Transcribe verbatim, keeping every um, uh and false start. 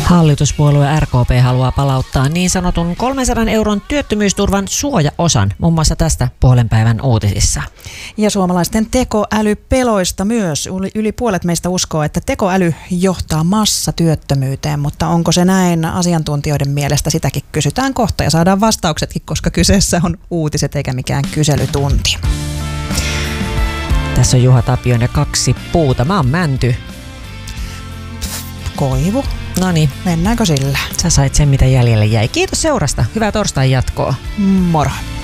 Hallituspuolue R K P haluaa palauttaa niin sanotun kolmensadan euron työttömyysturvan suojaosan, muun muassa tästä puolen päivän uutisissa. Ja suomalaisten tekoälypeloista myös. Yli puolet meistä uskoo, että tekoäly johtaa massatyöttömyyteen, mutta onko se näin asiantuntijoiden mielestä? Sitäkin kysytään kohta ja saadaan vastauksetkin, koska kyseessä on uutiset eikä mikään kyselytunti. Tässä on Juha Tapion ja kaksi puuta. Mä oon Mänty. Koivu. Noniin. Mennäänkö sillä? Sä sait sen, mitä jäljelle jäi. Kiitos seurasta. Hyvää torstain jatkoa. Moro.